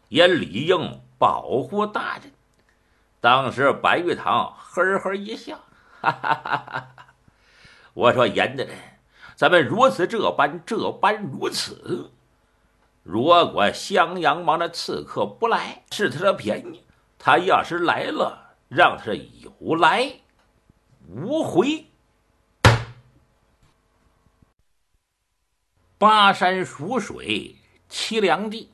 也理应保护大人。当时白玉堂呵呵一笑，哈哈哈哈！我说严大人，咱们如此这般如此。如果襄阳王的刺客不来，是他的便宜；他要是来了，让他有来无回。巴山蜀水凄凉地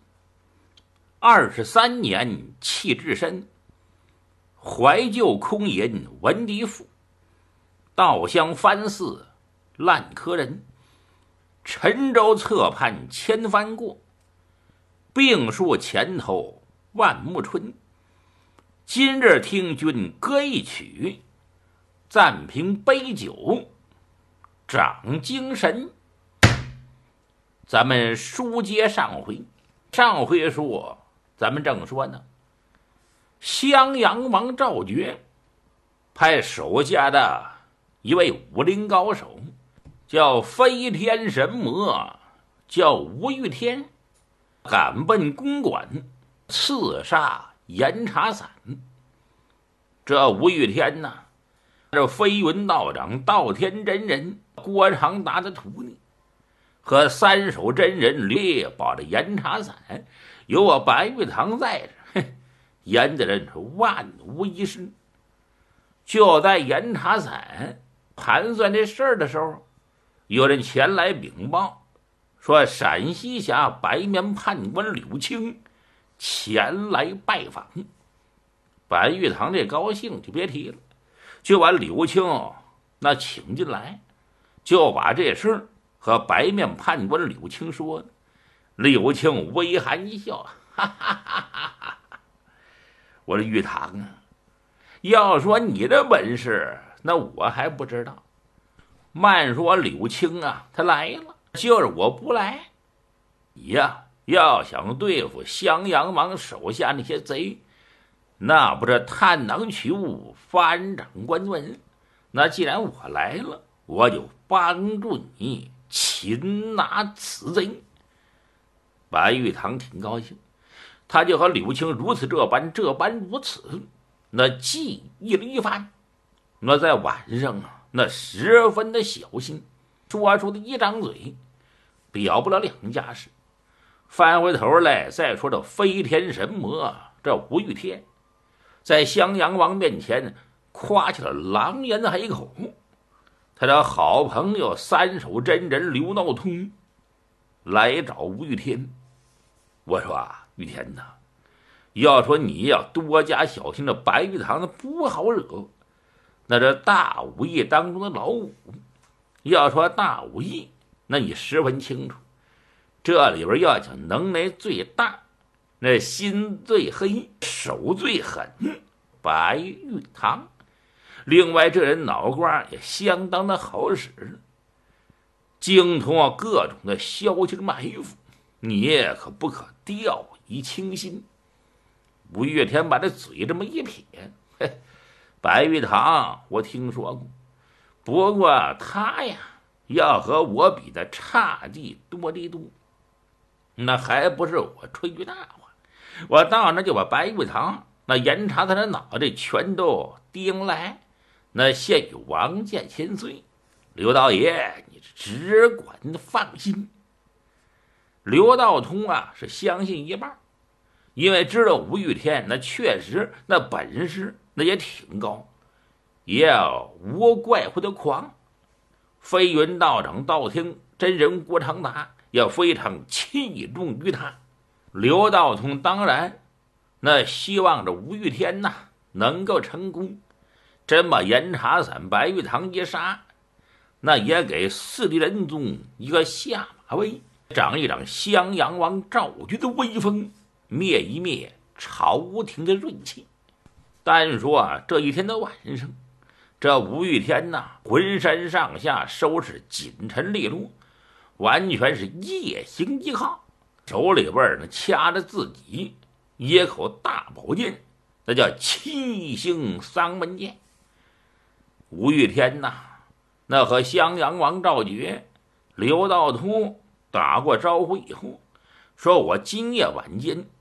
，23年气至深。怀旧空吟闻笛赋，稻香翻似烂柯人。沉舟侧畔千帆过，病树前头万木春。今日听君歌一曲，暂凭杯酒长精神。咱们书接上回，说咱们正说呢，襄阳王赵觉派手下的一位武林高手，叫飞天神魔，叫吴玉天，赶奔公馆刺杀严查散。这吴玉天呢，这飞云道长道天真人郭长达的徒弟，和三手真人猎保的严查散，有我白玉堂在这，严大人是万无一失。就在严查散盘算这事儿的时候，有人前来禀报，说陕西辖白面判官柳青前来拜访。白玉堂这高兴就别提了，就把柳青那请进来，就把这事儿和白面判官柳青说的。柳青微含一笑，哈哈哈哈哈！我说玉堂啊，要说你的本事，那我还不知道。慢说柳青啊，他来了，就是我不来。你呀，要想对付襄阳王手下那些贼，那不是探囊取物、翻掌关文。那既然我来了，我就帮助你擒拿此贼。白玉堂挺高兴，他就和柳青如此这般如此，那记忆了一番。那在晚上啊，那十分的小心，说出的一张嘴表不了两家事。翻回头来再说这飞天神魔，这吴玉天在襄阳王面前夸起了狼烟海口。他的好朋友三手真人刘闹通来找吴玉天，我说啊，玉天呐，要说你要多加小心，这白玉堂不好惹。那这大武艺当中的老五，要说大武艺，那你十分清楚，这里边要讲能耐最大，那心最黑，手最狠，白玉堂。另外这人脑瓜也相当的好使，精通各种的消息埋伏，你也可不可掉以轻心。吴月天把这嘴这么一撇，嘿，白玉堂我听说过，不过他呀要和我比的差地多得多，那还不是我吹句大话。我到那就把白玉堂那严查他的脑袋全都盯来，那现与王剑千岁。刘道爷你只管放心。刘道通啊是相信一半，因为知道吴玉天那确实那本事那也挺高，也无怪乎的狂。飞云道长道天真人郭长达也非常器重于他。刘道通当然那希望着吴玉天呐能够成功，真把严查散白玉堂一杀，那也给四帝仁宗一个下马威，长一长襄阳王赵局的威风，灭一灭朝廷的锐气。单说啊，这一天的晚上，这吴玉天呐浑身上下收拾锦尘利落，完全是夜行一号，手里边呢掐着自己一口大宝剑，那叫七星丧门剑。吴玉天呐那和襄阳王赵觉、刘道通打过招呼以后，说我今夜晚间